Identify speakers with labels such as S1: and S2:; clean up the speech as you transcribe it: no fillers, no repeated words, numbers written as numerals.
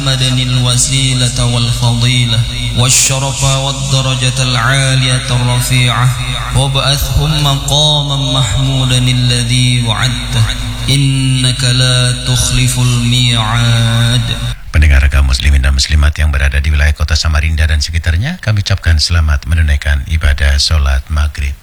S1: محمدا الوسيلة والفضيلة والشرف والدرجة العالية الرفيعة وابعثهم مقاما محمودا الذي وعدته إنك لا تخلف الميعاد.
S2: Pendengar kaum muslimin dan muslimat yang berada di wilayah kota Samarinda dan sekitarnya, kami ucapkan selamat menunaikan ibadah sholat maghrib.